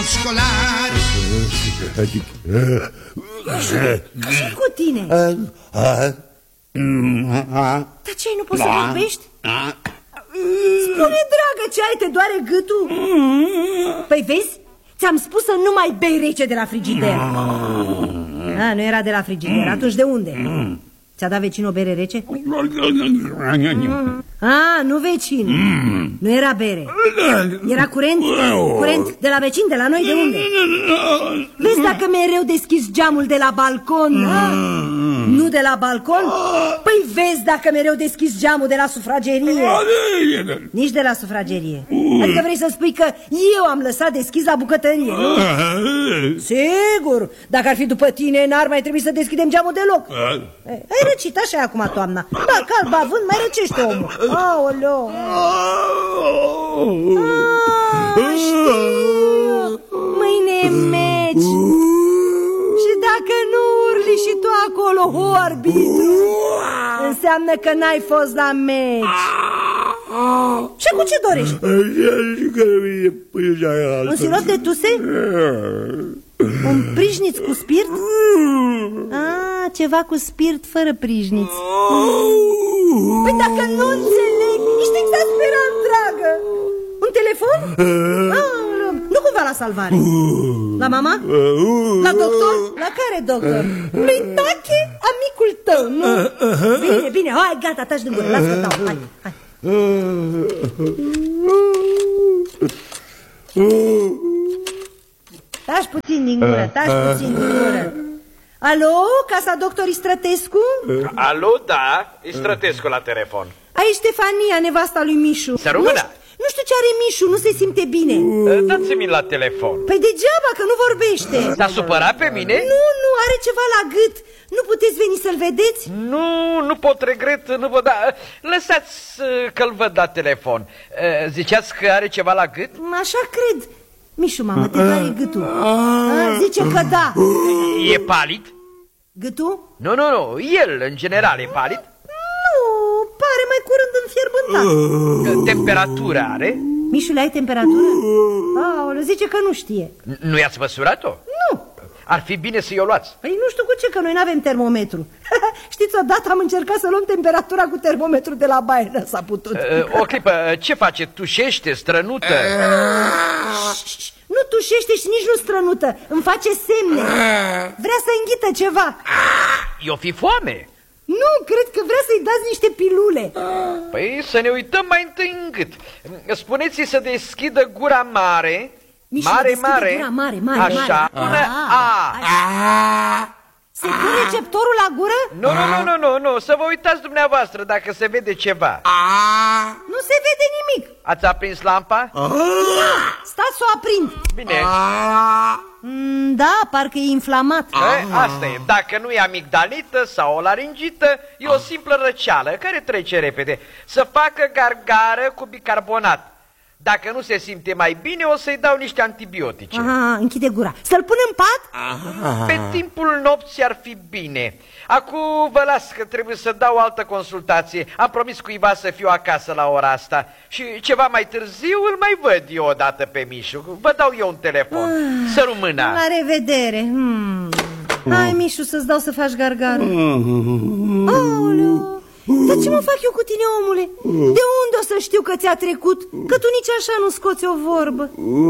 școlar. Ce cu tine? Dar ce, nu poți să vorbești? Spune, dragă, ce ai, te doare gâtul? Păi vezi, ți-am spus să nu mai bei rece de la frigider. Nu era de la frigider, atunci de unde? Ți-a dat vecinul o bere rece? Nu vecin. Nu era bere. Era curent? Curent de la vecin, de la noi, de unde? Vezi dacă mereu deschizi geamul de la balcon? Nu de la balcon? Păi vezi dacă mereu deschizi geamul de la sufragerie? Nici de la sufragerie. Adică vrei să spui că eu am lăsat deschis la bucătărie, nu? Sigur, dacă ar fi după tine, n-ar mai trebui să deschidem geamul deloc. Ai răcit, așa e acum toamna. Da, cald, având, mai răcește omul. Aoleo. Știu. Mâine meci. Și dacă nu urli și tu acolo, orbitru, înseamnă că n-ai fost la meci. Și cu ce dorești? Un sirop de tuse? Un prijniț cu spirit? Ceva cu spirit fără prijniț. Păi dacă nu înțeleg, ești exasperant, dragă. Un telefon? Nu cumva la salvare? La mama? La doctor? La care doctor? Lui Tache, amicul tău, nu? Bine, bine, hai, gata, taci din gură, las că dau, hai. Taci puțin din gură, taci puțin din gură. Alo, casa doctorii Strătescu? Alo, da, e Strătescu la telefon. Aici Ștefania, nevasta lui Mișu. Să rămână. Nu știu ce are Mișu, nu se simte bine. Dați-mi la telefon. Păi degeaba, că nu vorbește. S-a supărat pe mine? Nu, are ceva la gât. Nu puteți veni să-l vedeți? Nu pot, regret, nu vă da. Lăsați că-l văd la telefon. Ziceați că are ceva la gât? Așa cred. Mișu, mamă, te doare gâtul. Zice că da. E palid? Gâtul? Nu, el în general e palid? Pare mai curând înfierbântat. Temperatură are? Mișule, ai temperatură? Aoleu, zice că nu știe. Nu i-ați măsurat-o? Nu. Ar fi bine să-i o luați. Păi nu știu cu ce, că noi n-avem termometru. Știți, odată am încercat să luăm temperatura cu termometru de la baie, nu s-a putut. O clipă, ce face? Tușește, strănută? Nu tușește și nici nu strănută. Îmi face semne. Vrea să înghită ceva. I-o fi foame? Nu, cred că vrea să-i dați niște pilule. Păi să ne uităm mai întâi în gât. Spuneți-i să deschidă gura mare. Mare. Gura mare. Așa, până A. Se pune receptorul la gură? Nu, să vă uitați dumneavoastră dacă se vede ceva. Nu se vede nimic. Ați aprins lampa? Stați să o aprind. Bine. Da, parcă e inflamat. Asta e, dacă nu e amigdalită sau o laringită, e o simplă răceală care trece repede. Să facă gargară cu bicarbonat. Dacă nu se simte mai bine, o să-i dau niște antibiotice. Închide gura. Să-l pun în pat? Pe timpul nopții ar fi bine. Acum vă las că trebuie să dau altă consultație. Am promis cuiva să fiu acasă la ora asta. Și ceva mai târziu îl mai văd eu odată pe Mișu. Vă dau eu un telefon. Să rămână. La revedere. Hai, Mișu, să-ți dau să faci gargară. Aoleu. Dar ce mă fac eu cu tine, omule? De unde o să știu că ți-a trecut? Că tu nici așa nu scoți o vorbă.